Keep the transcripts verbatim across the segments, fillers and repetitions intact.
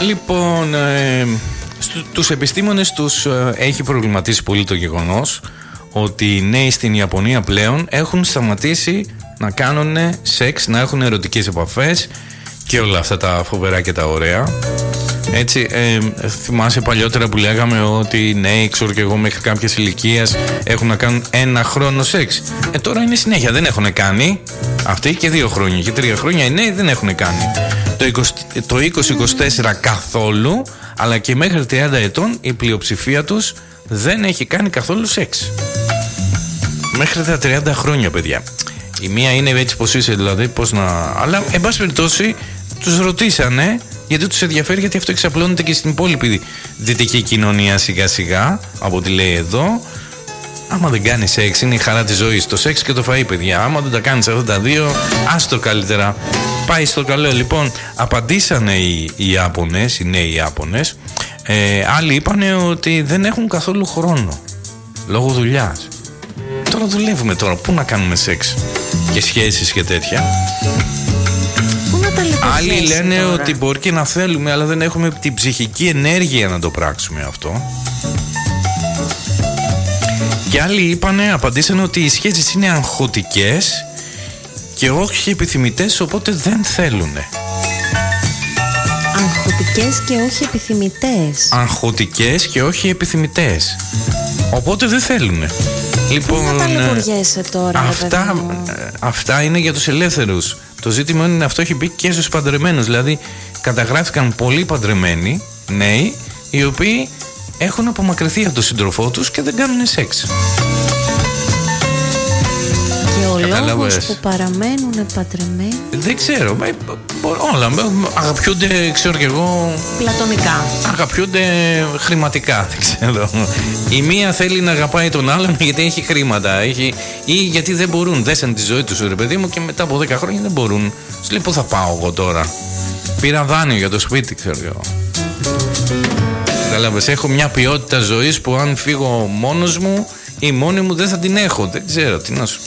Λοιπόν, ε, τους επιστήμονες τους ε, έχει προβληματίσει πολύ το γεγονός ότι οι νέοι στην Ιαπωνία πλέον έχουν σταματήσει να κάνουν σεξ, να έχουν ερωτικές επαφές και όλα αυτά τα φοβερά και τα ωραία. Έτσι, ε, θυμάσαι παλιότερα που λέγαμε ότι οι νέοι, ξέρω και εγώ, μέχρι κάποιες ηλικίες έχουν να κάνουν ένα χρόνο σεξ. Ε, τώρα είναι συνέχεια, δεν έχουν κάνει. Αυτοί και δύο χρόνια και τρία χρόνια οι νέοι δεν έχουν κάνει. Το είκοσι, το είκοσι είκοσι τέσσερα καθόλου, αλλά και μέχρι τριάντα ετών η πλειοψηφία τους δεν έχει κάνει καθόλου σεξ. Μέχρι τα τριάντα χρόνια, παιδιά. Η μία είναι έτσι πως είσαι, δηλαδή πως να... Αλλά, εν πάση περιπτώσει, τους ρωτήσανε, γιατί τους ενδιαφέρει, γιατί αυτό εξαπλώνεται και στην υπόλοιπη δυτική κοινωνία σιγά σιγά, από ό,τι λέει εδώ. Άμα δεν κάνεις σεξ, είναι η χαρά της ζωής. Το σεξ και το φαΐ, παιδιά. Άμα δεν τα κάνεις αυτά τα δύο, άστο καλύτερα. Πάει στο καλό. Λοιπόν, απαντήσανε οι, οι Ιάπωνες, οι νέοι Ιάπωνες. Ε, άλλοι είπανε ότι δεν έχουν καθόλου χρόνο λόγω δουλειάς. Τώρα δουλεύουμε τώρα. Πού να κάνουμε σεξ και σχέσεις και τέτοια. Πού να τα Άλλοι λένε τώρα ότι μπορεί και να θέλουμε, αλλά δεν έχουμε την ψυχική ενέργεια να το πράξουμε αυτό. Και άλλοι είπανε, απαντήσανε ότι οι σχέσεις είναι αγχωτικές και όχι επιθυμητές, οπότε δεν θέλουνε. Αγχωτικές και όχι επιθυμητές. Αγχωτικές και όχι επιθυμητές, οπότε δεν θέλουνε. Λοιπόν, πού να ταλαιπωριέσαι τώρα, αυτά, αυτά είναι για τους ελεύθερους. Το ζήτημα είναι αυτό έχει μπει και στους παντρεμένους. Δηλαδή καταγράφηκαν πολλοί παντρεμένοι νέοι οι οποίοι έχουν απομακρυνθεί από τον σύντροφό τους και δεν κάνουν σεξ. Και ο Καταλάβες. λόγος που παραμένουν παντρεμένοι, δεν ξέρω, όλα αγαπιούνται, ξέρω κι εγώ, πλατωνικά. Αγαπιούνται χρηματικά, δεν ξέρω. Η μία θέλει να αγαπάει τον άλλον γιατί έχει χρήματα, έχει, ή γιατί δεν μπορούν, δέσαν τη ζωή τους, ρε παιδί μου, και μετά από δέκα χρόνια δεν μπορούν. Σου λέει, πού θα πάω εγώ τώρα. Πήρα δάνειο για το σπίτι, ξέρω εγώ. Καταλάβες, έχω μια ποιότητα ζωής που αν φύγω μόνος μου ή μόνη μου δεν θα την έχω. Δεν ξέρω τι να σου.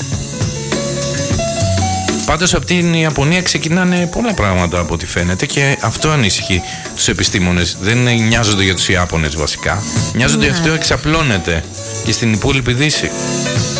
Πάντως από την Ιαπωνία ξεκινάνε πολλά πράγματα από ό,τι φαίνεται και αυτό ανησυχεί τους επιστήμονες. Δεν νοιάζονται για τους Ιάπωνες βασικά. Νοιάζονται για αυτό εξαπλώνεται και στην υπόλοιπη Δύση.